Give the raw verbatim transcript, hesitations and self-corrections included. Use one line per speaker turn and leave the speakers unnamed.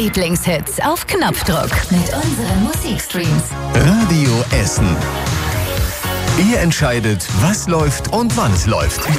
Lieblingshits auf Knopfdruck mit unseren Musikstreams.
Radio Essen. Ihr entscheidet, was läuft und wann es läuft.